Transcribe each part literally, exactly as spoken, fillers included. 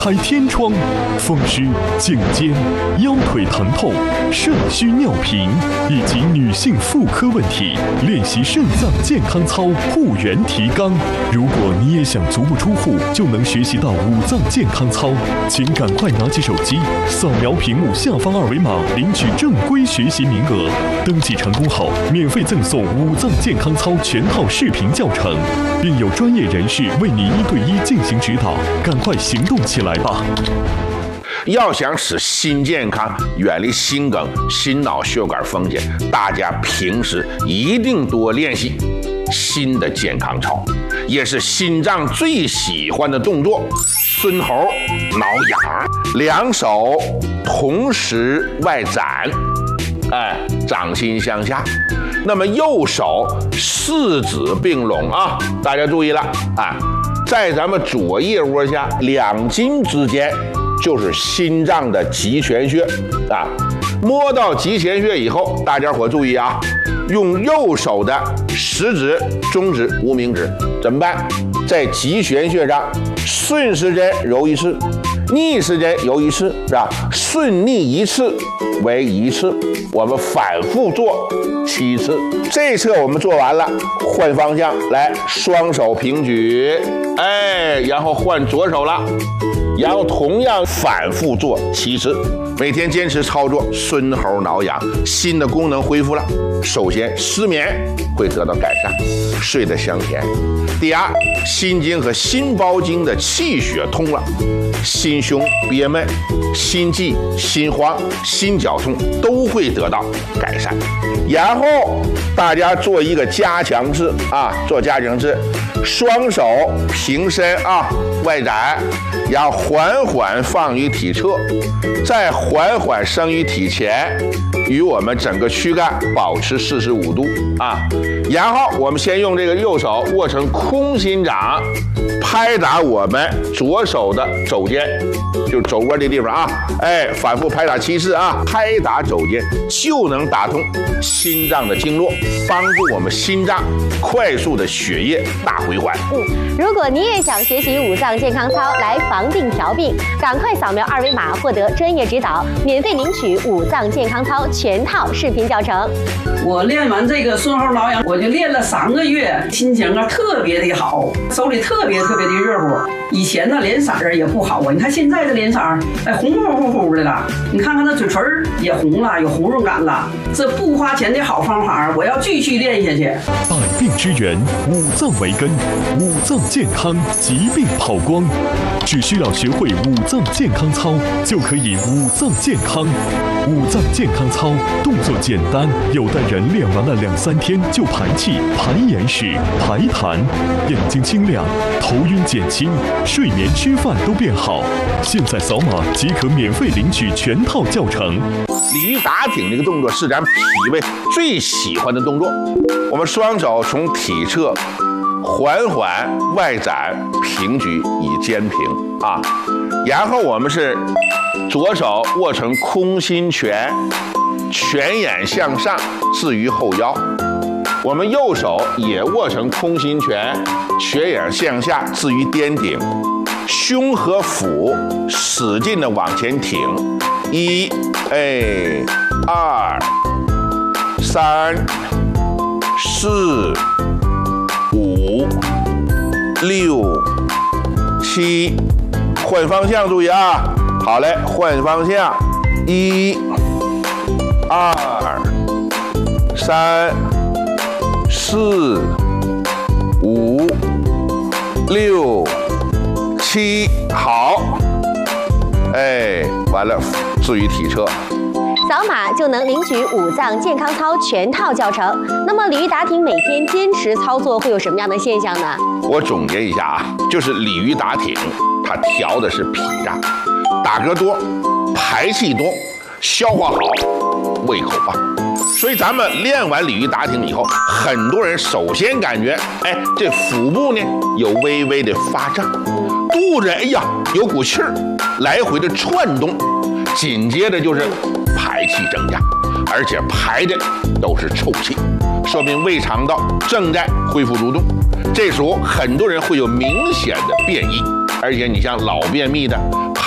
开天窗、风湿、颈肩、腰腿疼痛、肾虚尿频以及女性妇科问题，练习肾脏健康操护源提纲。如果你也想足不出户就能学习到五脏健康操，请赶快拿起手机，扫描屏幕下方二维码，领取正规学习名额。登记成功后，免费赠送五脏健康操全套视频教程，并有专业人士为你一对一进行指导。赶快行动起来吧！ 要想使心健康，远离心梗、心脑血管风险，大家平时一定多练习心的健康操，也是心脏最喜欢的动作——孙猴挠痒。两手同时外展，哎，掌心向下。那么右手四指并拢啊，大家注意了啊！在咱们左腋窝下两筋之间，就是心脏的极泉穴啊。摸到极泉穴以后，大家伙注意啊，用右手的食指、中指、无名指怎么办？在极泉穴上顺时针揉一次，逆时针揉一次，是吧？顺逆一次为一次，我们反复做七次。这侧我们做完了，换方向来，双手平举，哎，然后换左手了，然后同样反复做七次。每天坚持操作，孙猴挠痒，心的功能恢复了。首先，失眠会得到改善，睡得香甜。第二，心经和心包经的气血通了，心胸憋闷、心悸、心慌、心绞痛都会得到改善。然后大家做一个加强式啊，做加强式，双手平伸啊，外展，然后缓缓放于体侧，再缓缓升于体前，与我们整个躯干保持四十五度啊。然后我们先用这个右手握成空心掌，拍打我们左手的肘尖，就肘窝这地方啊，哎，反复拍打七次啊，拍打肘尖就能打通心脏的经络，帮助我们心脏快速的血液大回环。 嗯，如果你也想学习五脏健康操来防病调病，赶快扫描二维码获得专业指导，免费领取五脏健康操全套视频教程。 我练完这个孙猴挠痒，我就练了三个月，心情啊特别的好，手里特别特别的热乎。以前呢脸色儿也不好啊，你看现在的脸色儿，哎，红乎乎乎的了。你看看那嘴唇也红了，有红润感了。这不花钱的好方法，我要继续练下去。 百病之源，五脏为根，五脏健康，疾病跑光。只需要学会五脏健康操，就可以五脏健康。五脏健康操动作简单，有的人练完了两三天就排气、排眼屎、排痰，眼睛清亮，头晕减轻，睡眠吃饭都变好。现在扫码即可免费领取全套教程。 鲤鱼打挺这个动作是咱脾胃最喜欢的动作。我们双手从体侧缓缓外展平举以肩平啊，然后我们是左手握成空心拳，拳眼向上置于后腰。我们右手也握成空心拳，拳眼向下置于颠顶，胸和腹使劲的往前挺。一，哎，二，三，四，五，六，七，换方向，注意啊！好嘞，换方向，一，二，三，四，五，六，七，好，哎，完了，置于体侧。 扫码就能领取五脏健康操全套教程。那么鲤鱼打挺每天坚持操作会有什么样的现象呢？ 我总结一下啊，就是鲤鱼打挺，它调的是脾脏，打嗝多，排气多，消化好，胃口棒。所以咱们练完鲤鱼打挺以后，很多人首先感觉，哎，这腹部呢有微微的发胀，肚子哎呀有股气儿来回的窜动，紧接着就是排气增加，而且排的都是臭气，说明胃肠道正在恢复蠕动。这时候很多人会有明显的便意，而且你像老便秘的、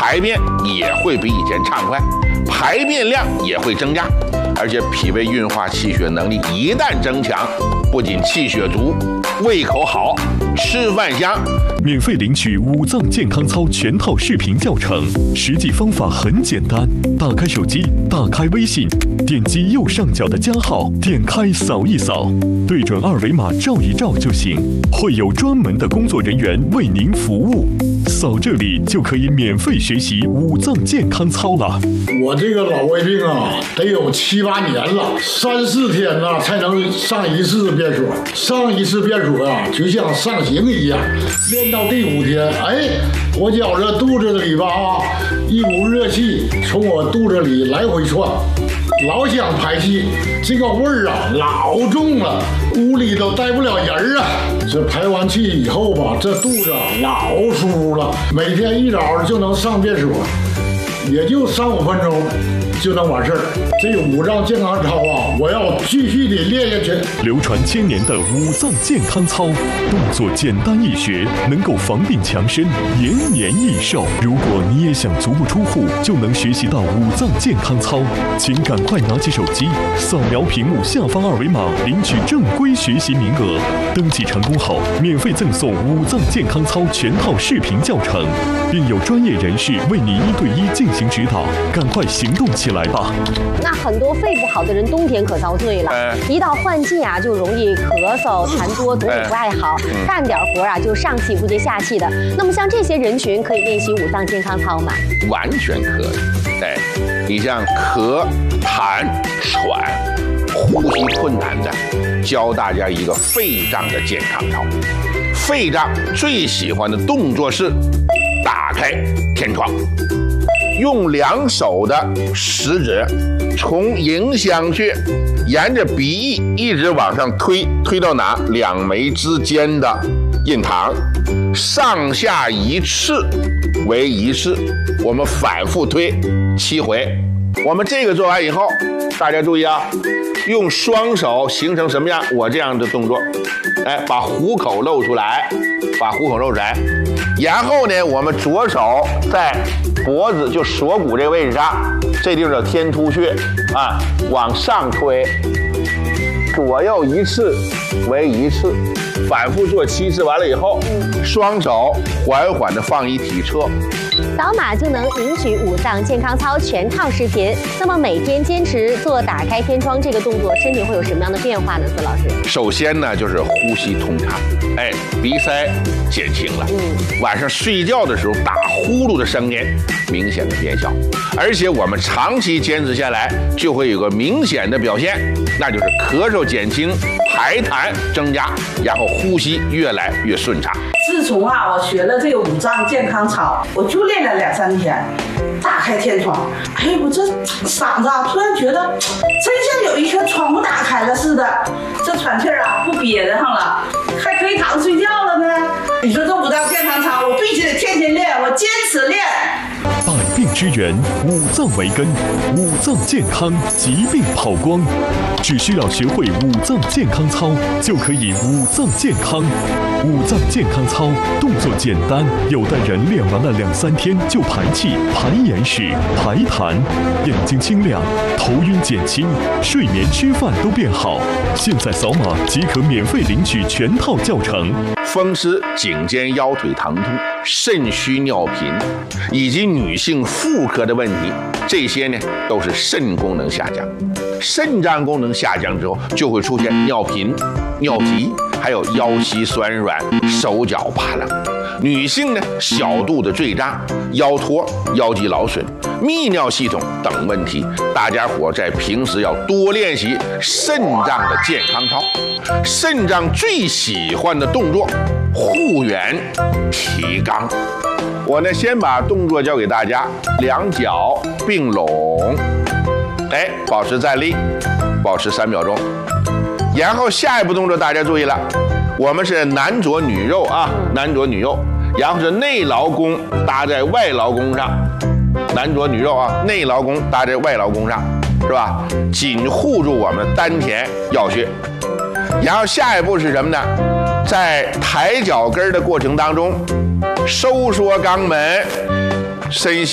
排便也会比以前畅快，排便量也会增加，而且脾胃运化气血能力一旦增强，不仅气血足，胃口好，吃饭香。 免费领取五脏健康操全套视频教程，实际方法很简单，打开手机，打开微信，点击右上角的加号，点开扫一扫，对准二维码照一照就行，会有专门的工作人员为您服务。扫这里就可以免费学习五脏健康操了。 我这个老胃病啊，得有七八年了，三四天呐才能上一次便所，上一次便所啊，就像上刑一样。练到第五天，哎，我觉着肚子里吧啊，一股热气从我肚子里来回窜，老想排气，这个味儿啊老重了，屋里都待不了人啊。这排完气以后吧，这肚子啊老舒服了，每天一早就能上便所，也就三五分钟就能完事儿。这五脏健康操啊，我要继续的练下去。 流传千年的五脏健康操，动作简单易学，能够防病强身，延年益寿。如果你也想足不出户就能学习到五脏健康操，请赶快拿起手机，扫描屏幕下方二维码，领取正规学习名额。登记成功后，免费赠送五脏健康操全套视频教程，并有专业人士为你一对一进行指导。赶快行动起来吧！ 那很多肺不好的人，冬天可遭罪了。 哎、 一到换季啊，就容易咳嗽、痰多，总也不爱好，哎、干点活啊就上气不接下气的。那么像这些人群，可以练习五脏健康操吗？ 完全可以。哎，你像咳、痰、喘、呼吸困难的，教大家一个肺脏的健康操。肺脏最喜欢的动作是打开天窗。用两手的食指从迎香穴沿着鼻翼一直往上推，推到哪？两眉之间的印堂，上下一次为一次，我们反复推七回。我们这个做完以后，大家注意啊，用双手形成什么样？我这样的动作，哎，把虎口露出来，把虎口露出来，然后呢，我们左手在脖子就锁骨这个位置上，这地方叫天突穴啊，往上推，左右一次为一次，反复做七次，完了以后，双手缓缓的放一体侧。 扫码就能领取五脏健康操全套视频。那么每天坚持做打开天窗这个动作，身体会有什么样的变化呢？孙老师， 首先呢就是呼吸通畅，哎，鼻塞减轻了。嗯，晚上睡觉的时候打呼噜的声音明显的减小，而且我们长期坚持下来，就会有个明显的表现，那就是咳嗽减轻，排痰增加，然后呼吸越来越顺畅。 自从啊，我学了这个五脏健康操，我就练了两三天，打开天窗，哎，我这嗓子啊，突然觉得真像有一圈窗户打开了似的，这喘气儿啊不憋得上了，还可以躺着睡觉了呢。你说这五脏健康操，我必须得天天练，我坚持练。 百病之源，五脏为根，五脏健康，疾病跑光。只需要学会五脏健康操，就可以五脏健康。五脏健康操动作简单，有的人练完了两三天就排气、排眼屎、排痰，眼睛清亮，头晕减轻，睡眠吃饭都变好。现在扫码即可免费领取全套教程。 风湿、颈肩腰腿疼痛、肾虚尿频，以及女性妇科的问题，这些呢都是肾功能下降。肾脏功能下降之后，就会出现尿频、尿急，还有腰膝酸软、手脚怕冷。女性呢，小肚子坠胀、腰托、腰肌劳损、泌尿系统等问题，大家伙在平时要多练习肾脏的健康操。肾脏最喜欢的动作，护元提肛。我呢，先把动作教给大家，两脚并拢，哎，保持站立，保持三秒钟。然后下一步动作大家注意了，我们是男左女右啊，男左女右，然后是内劳宫搭在外劳宫上，男左女右啊，内劳宫搭在外劳宫上，是吧？紧护住我们丹田要穴。然后下一步是什么呢？在抬脚跟的过程当中，收缩肛门，深吸。